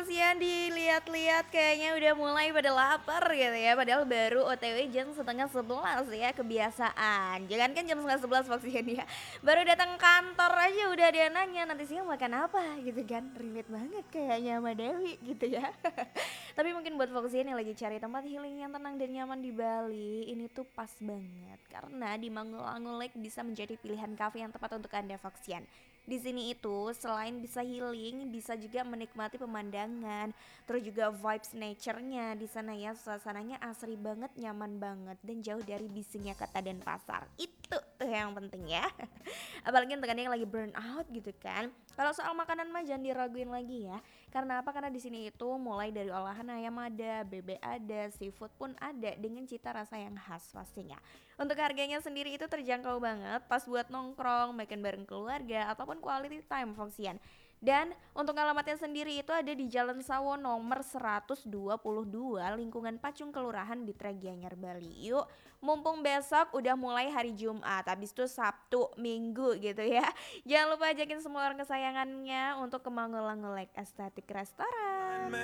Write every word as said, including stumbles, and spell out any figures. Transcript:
Foxian dilihat-lihat kayaknya udah mulai pada lapar gitu ya. Padahal baru O T W jam setengah sebelas ya, kebiasaan. Jangan kan jam setengah sebelas Foxian ya. Baru datang kantor aja udah dia nanya nanti siang makan apa gitu kan. Relate banget kayaknya sama Dewi gitu ya. Tapi mungkin buat Foxian yang lagi cari tempat healing yang tenang dan nyaman di Bali, ini tuh pas banget karena di Mangulangu Lake bisa menjadi pilihan kafe yang tepat untuk Anda Foxian. Di sini itu selain bisa healing, bisa juga menikmati pemandangan, terus juga vibes nature-nya di sana ya, suasananya asri banget, nyaman banget dan jauh dari bisingnya kota dan pasar. Itu tuh yang penting ya. Apalagi untuk Anda yang lagi burn out gitu kan. Kalau soal makanan mah jangan diraguin lagi ya. Karena apa? Karena di sini itu mulai dari olahan ayam ada, bebek ada, seafood pun ada dengan cita rasa yang khas pastinya. Untuk harganya sendiri itu terjangkau banget, pas buat nongkrong, makan bareng keluarga, ataupun quality time Foxian. Dan untuk alamatnya sendiri itu ada di Jalan Sawo nomor seratus dua puluh dua lingkungan Pacung Kelurahan di Gianyar Bali. Yuk, mumpung besok udah mulai hari Jumat, habis itu Sabtu, Minggu gitu ya. Jangan lupa ajakin semua orang kesayangannya untuk ke Mangulango Lake Aesthetic Restaurant.